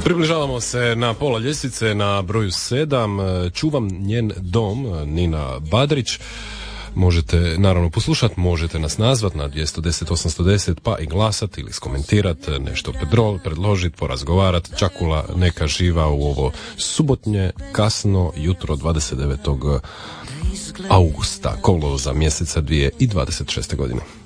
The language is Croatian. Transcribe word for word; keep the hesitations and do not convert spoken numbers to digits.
Približavamo se na pola ljestvice, na broju sedam. Čuvam njen dom, Nina Badrić. Možete naravno poslušati, možete nas nazvat na dvjesto deset osamsto deset pa i glasat ili skomentirati, nešto pedrol, predložiti, porazgovarati. Čakula neka živa u ovo subotnje kasno jutro dvadeset devetog augusta, kolovoza mjeseca dvije tisuće dvadeset šeste godine.